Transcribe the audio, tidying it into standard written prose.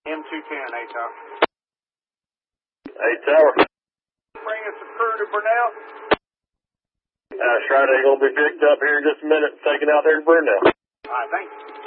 M210, 8-Tower. 8-Tower. Bring us a crew to Brunel. That's right, they're going to be picked up here in just a minute, taken out there to Brunel. All right, thanks.